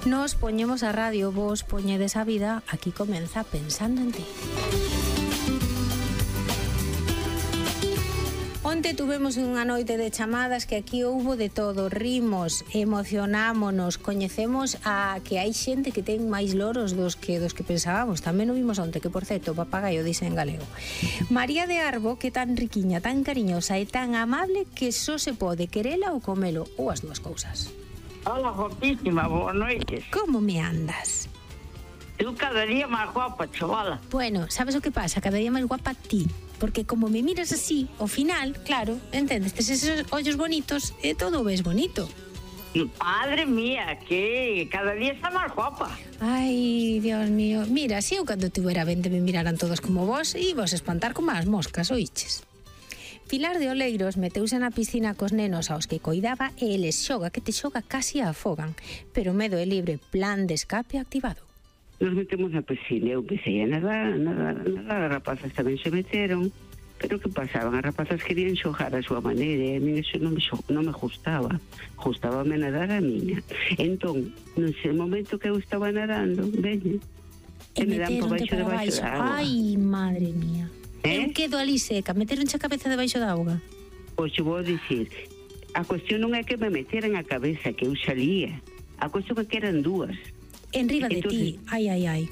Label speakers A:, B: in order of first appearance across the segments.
A: Nos poñemos a radio, vos poñedes a vida, aquí comeza Pensando en ti. Onte tuvemos unha noite de chamadas que aquí houbo de todo, rimos, emocionámonos, coñecemos a que hai xente que ten máis loros dos que pensábamos. Tamén o vimos onte, que por certo, o papagaio dice en galego. María de Arbo, que tan riquiña, tan cariñosa e tan amable que só se pode querela ou comelo, ou as dúas cousas.
B: Hola, guapísima, boas noites.
A: Como me andas?
B: Tú cada día máis guapa, chavala.
A: Bueno, sabes o que pasa? Cada día máis guapa ti. Porque como me miras así, ao final, claro, entendes, tes esos ollos bonitos e todo ves bonito.
B: Madre mía, que cada día está máis guapa.
A: Ai, Dios mío. Mira, se eu cando tuvera 20 me miraran todos como vos, ibas a espantar como as moscas, oiches. Pilar de Oleiros meteuse na piscina cos nenos aos que coidaba e eles xoga que te xoga casi a afogan. Pero medo é libre, plan de escape activado.
C: Nos metemos na piscina, eu empecé a nadar, as rapazas tamén se meteron, pero que pasaban? As rapazas querían xogar a súa maneira e a mí eso non me gustaba, gustábame nadar a miña. Entón, nese momento que eu estaba nadando, veñe,
A: e me dan por baixo da auga. Ai, madre mía. Eu quedo ali seca, meteronche a cabeza debaixo da auga.
C: Pois te vou dicir, a cuestión non é que me meteran a cabeza, que eu salía, a cuestión é que eran dúas.
A: Enriba de ti, ai.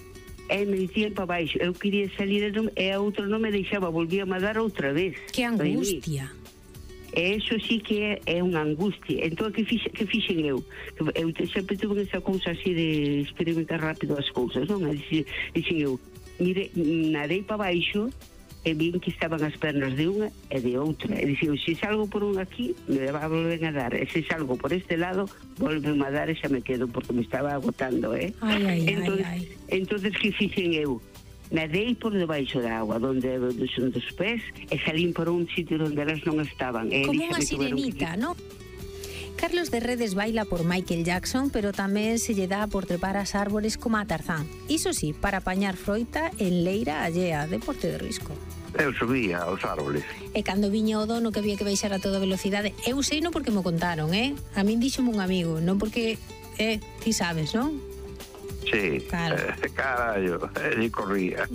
C: E me dicían para baixo, eu quería salir e a outra non me deixaba, volvía a dar outra vez.
A: Que angustia.
C: E eso sí que é unha angustia. Entón, que fixen eu? Eu sempre tuve esa cousa así de experimentar rápido as cousas, non? Dixen eu, mire, nadei para baixo e vin que estaban as pernas de unha e de outra. E dixen, se salgo por un aquí, me va a volver a dar. E se salgo por este lado, volven a dar e xa me quedo, porque me estaba agotando,
A: Ai.
C: Entonces, que fixen eu? Nadei por debaixo da agua, donde son dos pés, e salín por un sitio onde elas non estaban.
A: Como unha sirenita, non? Carlos de Redes baila por Michael Jackson, pero tamén se lle dá por trepar as árbores como a Tarzán. Iso sí, para apañar froita en leira allea, deporte de risco.
D: Eu subía aos árboles.
A: E cando viña o dono que había que baixar a toda velocidade, eu sei non porque me contaron, A min díxome un amigo, non porque, ti sabes, non?
D: Sí,
A: claro.
D: Carallo, e corría.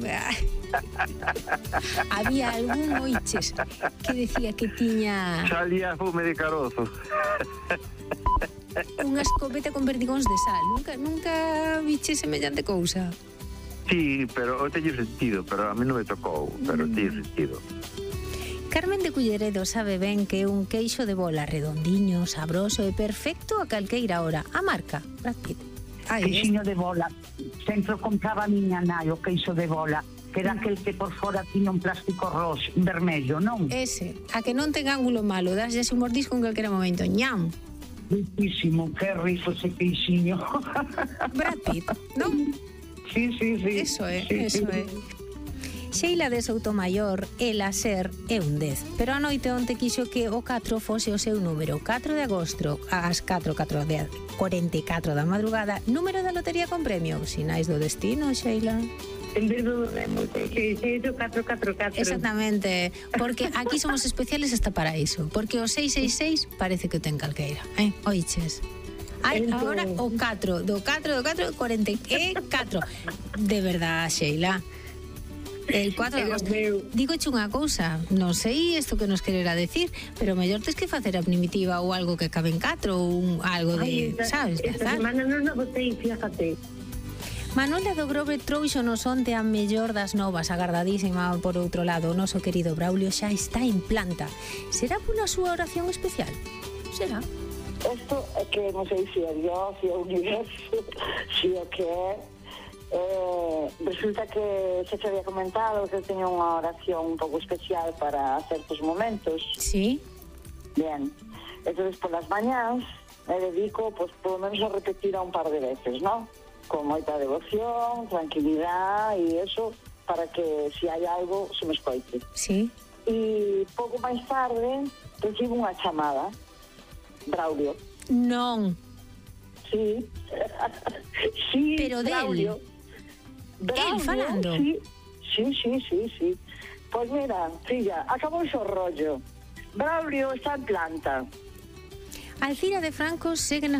A: Había algún oiches que decía que tiña...
D: Salía fume de carozo.
A: Unha escopeta con perdigóns de sal. Nunca viche semellante cousa.
D: Sí, pero eu teño sentido, pero a mí non me tocou, pero teño sentido.
A: Carmen de Culleredo sabe ben que un queixo de bola redondiño, sabroso e perfecto a calqueira hora. A marca, Brad Pitt.
E: Queixiño de bola. Sempre compraba a miña nai o queixo de bola, que era aquel que por fora tiña un plástico rojo, vermello, non?
A: Ese, a que non ten ángulo malo, daslle un mordisco en calquera momento. Ñam.
E: Riquísimo, que rico ese queixiño.
A: Brad Pitt, non?
E: Sí.
A: Eso é. Sheila de Soutomayor, ela ser é un 10, pero a noite onte quixo que o 4 fose o seu número. 4 de agosto, ás 4:44 da madrugada, número da lotería con premio. Sinais do destino, Sheila.
B: En vez do 444.
A: Exactamente, porque aquí somos especiales hasta para iso, porque o 666 parece que o ten calqueira, oiches. Ai, agora o 4, do 44, 44. De verdad, Sheila. El 4 de agosto. Digoche unha cousa, non sei isto que nos quererá decir, pero mellor tes que facer a primitiva ou algo que acabe en 4 ou algo de, sabes, de azar.
B: Esta semana non a botei, fíjate.
A: Manuela do Grove trouxonos onte a mellor das novas, agardadísima por outro lado. O noso querido Braulio xa está en planta. Será pola súa oración especial? Será?
F: Esto é que non sei se é Dios, se é o universo, se o que é. Resulta que se había comentado que teño unha oración un pouco especial para certos momentos.
A: Sí.
F: Bien. Entonces, por las mañás me dedico, pues, por lo menos a repetir a un par de veces, ¿no? Con moita devoción, tranquilidad e eso, para que si hai algo se me escoite.
A: Sí.
F: E pouco máis tarde recibo unha chamada. Braulio.
A: Non.
F: Sí. Sí,
A: pero
F: Braulio.
A: El falando.
F: Sí. Pois mira, filla, acabou o rollo. Braulio está en planta.
A: Alcira de Franco segue na